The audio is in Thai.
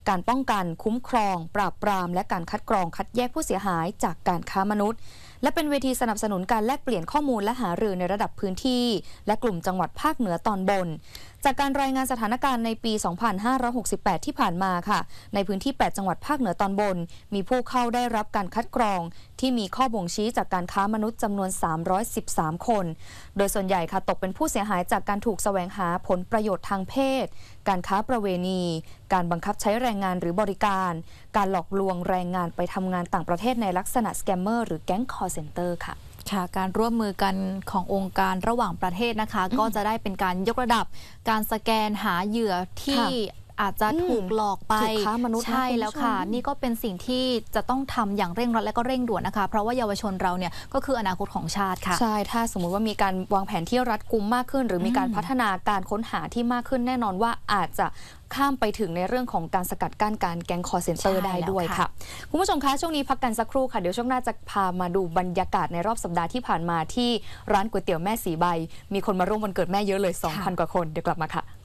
การป้องกันคุ้มครองปราบปรามและการคัดกรองคัดแยกผู้เสียหายจากการค้ามนุษย์และเป็นเวทีสนับสนุนการแลกเปลี่ยนข้อมูลและหารือในระดับพื้นที่และกลุ่มจังหวัดภาคเหนือตอนบนจากการรายงานสถานการณ์ในปี 2568 ที่ผ่านมาค่ะในพื้นที่ 8 จังหวัดภาคเหนือตอนบนมีผู้เข้าได้รับการคัดกรองที่มีข้อบ่งชี้จากการค้ามนุษย์จำนวน 313 คนโดยส่วนใหญ่ค่ะตกเป็นผู้เสียหายจากการถูกแสวงหาผลประโยชน์ทางเพศการค้าประเวณีการบังคับใช้แรงงานหรือบริการการหลอกลวงแรงงานไปทำงานต่างประเทศในลักษณะสแกมเมอร์หรือแก๊งคอลเซ็นเตอร์ค่ะค่ะการร่วมมือกันขององค์การระหว่างประเทศนะคะก็จะได้เป็นการยกระดับการสแกนหาเหยื่อที่อาจจะถูกหลอกไปใช่แล้วค่ะนี่ก็เป็นสิ่งที่จะต้องทำอย่างเร่งรัดและก็เร่งด่วนนะคะเพราะว่าเยาวชนเราเนี่ยก็คืออนาคตของชาติค่ะใช่ถ้าสมมุติว่ามีการวางแผนที่รัดกุมมากขึ้นหรือมีการพัฒนาการค้นหาที่มากขึ้นแน่นอนว่าอาจจะข้ามไปถึงในเรื่องของการสกัดกั้นการแก๊งคอลเซ็นเตอร์ได้ด้วยค่ะคุณผู้ชมคะช่วงนี้พักกันสักครู่ค่ะเดี๋ยวช่วงหน้าจะพามาดูบรรยากาศในรอบสัปดาห์ที่ผ่านมาที่ร้านก๋วยเตี๋ยวแม่สีใบมีคนมาร่วมวันเกิดแม่เยอะเลย 2,000 กว่าคนเดี๋ยวกลับมาค่ะ